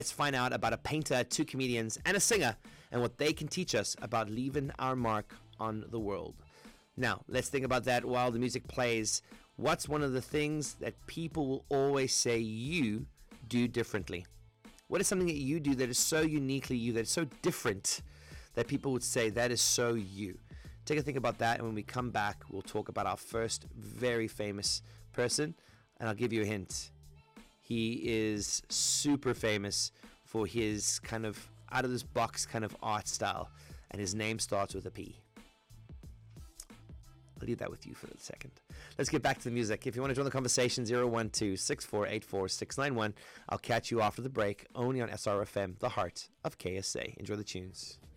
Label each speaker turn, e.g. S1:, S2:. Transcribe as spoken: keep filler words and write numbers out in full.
S1: Let's find out about a painter, two comedians, and a singer, and what they can teach us about leaving our mark on the world. Now, let's think about that while the music plays. What's one of the things that people will always say you do differently? What is something that you do that is so uniquely you, that is so different, that people would say that is so you? Take a think about that, and when we come back, we'll talk about our first very famous person, and I'll give you a hint. He is super famous for his kind of out-of-this-box kind of art style, and his name starts with a P. I'll leave that with you for a second. Let's get back to the music. If you want to join the conversation, zero one two, six four eight four, six nine one. I'll catch you after the break, only on S R F M, the heart of K S A. Enjoy the tunes.